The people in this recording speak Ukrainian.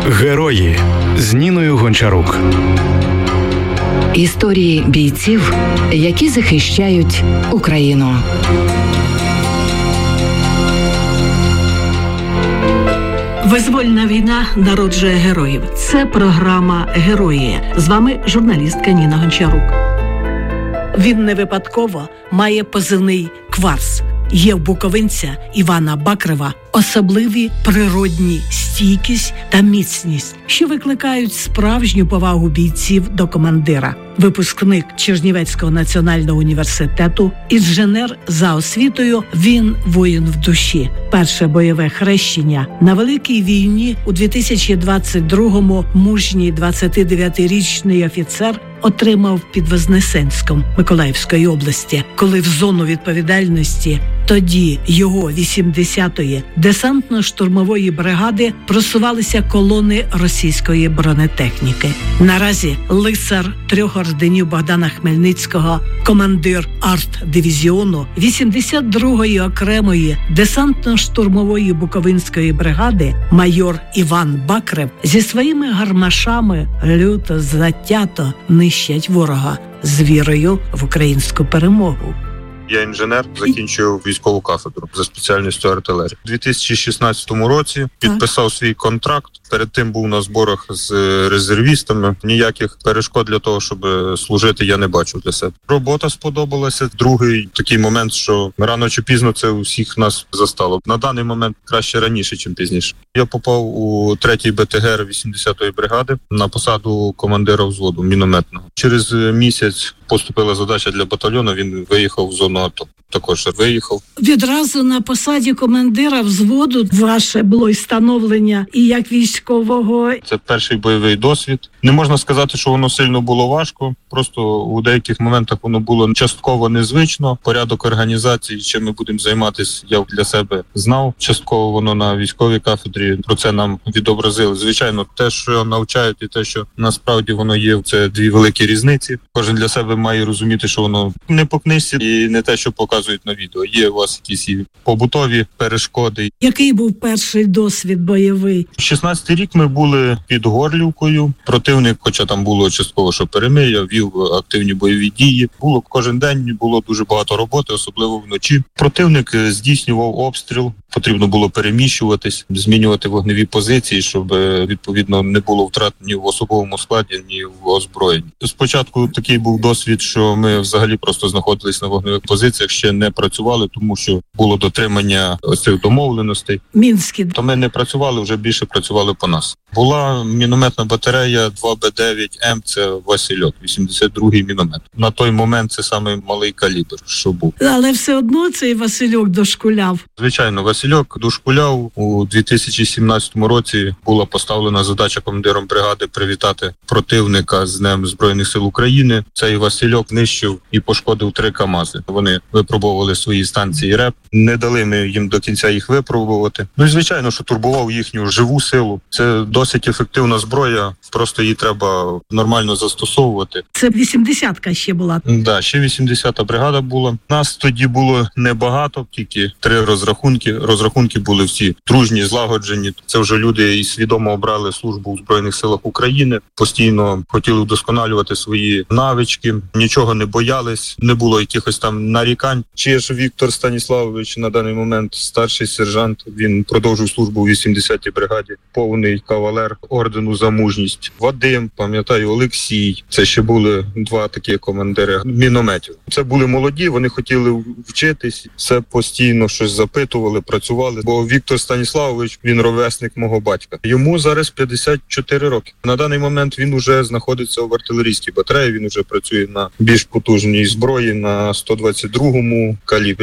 Герої з Ніною Гончарук. Історії бійців, які захищають Україну. Визвольна війна народжує героїв. Це програма «Герої». З вами журналістка Ніна Гончарук. Він не випадково має позивний «Кварц». Є в буковинця Івана Бакрева особливі природні стійкість та міцність, що викликають справжню повагу бійців до командира. Випускник Чернівецького національного університету, інженер за освітою, він воїн в душі. Перше бойове хрещення на Великій війні у 2022-му мужній 29-річний офіцер отримав під Вознесенськом Миколаївської області, коли в зону відповідальності тоді його 80-ї десантно-штурмової бригади просувалися колони російської бронетехніки. Наразі лицар 3 орденів Богдана Хмельницького, командир арт-дивізіону 82-ї окремої десантно-штурмової Буковинської бригади майор Іван Бакрев зі своїми гармашами люто, затято нищать ворога з вірою в українську перемогу. Я інженер, закінчив військову кафедру за спеціальністю артилерії. У 2016 році підписав свій контракт. Перед тим був на зборах з резервістами. Ніяких перешкод для того, щоб служити, я не бачу для себе. Робота сподобалася. Другий такий момент, що рано чи пізно це усіх нас застало. На даний момент краще раніше, ніж пізніше. Я попав у 3-й БТГР 80-ї бригади на посаду командира взводу мінометного. Через місяць поступила задача для батальйону, він виїхав в зону АТО. Також виїхав. Відразу на посаді командира взводу ваше було і становлення і як військового. Це перший бойовий досвід. Не можна сказати, що воно сильно було важко. Просто у деяких моментах воно було частково незвично. Порядок організації, чим ми будемо займатися, я для себе знав. Частково воно на військовій кафедрі про це нам відобразили. Звичайно, те, що навчають, і те, що насправді воно є, це дві великі різниці. Кожен для себе має розуміти, що воно не по книжці і не те, що показують на відео. Є у вас якісь і побутові перешкоди. Який був перший досвід бойовий? 16-й рік ми були під Горлівкою. Противник, хоча там було частково, що перемир'я, вів активні бойові дії. Було кожен день, було дуже багато роботи, особливо вночі. Противник здійснював обстріл. Потрібно було переміщуватись, змінювати вогневі позиції, щоб, відповідно, не було втрат ні в особовому складі, ні в озброєнні. Спочатку такий був досвід, що ми взагалі просто знаходились на вогневих позиціях, ще не працювали, тому що було дотримання ось цих домовленостей. Мінські. То ми не працювали, вже більше працювали по нас. Була мінометна батарея 2Б9М, це Васильок, 82-й міномет. На той момент це самий малий калібр, що був. Але все одно цей Васильок дошкуляв. Звичайно, Васильок дошкуляв. У 2017 році була поставлена задача командиром бригади привітати противника з Днем Збройних сил України. Цей Васильок нищив і пошкодив 3 КАМАЗи. Вони випробовували свої станції РЕП. Не дали ми їм до кінця їх випробувати. Ну і звичайно, що турбував їхню живу силу. Це досить ефективна зброя, просто її треба нормально застосовувати. Це 80-ка ще була. Да, ще 80-та бригада була. Нас тоді було небагато, тільки 3 розрахунки. Розрахунки були всі дружні, злагоджені. Це вже люди і свідомо обрали службу у Збройних силах України. Постійно хотіли вдосконалювати свої навички, нічого не боялись, не було якихось там нарікань. Чиж Віктор Станіславович на даний момент старший сержант, він продовжив службу у 80-й бригаді, повний кавалер ордену за мужність. Вадим, пам'ятаю, Олексій. Це ще були 2 такі командири мінометів. Це були молоді, вони хотіли вчитись, все постійно щось запитували, працювали. Бо Віктор Станіславович, він ровесник мого батька. Йому зараз 54 роки. На даний момент він уже знаходиться в артилерійській батареї, він уже працює на більш потужній зброї, на 122-му калібрі.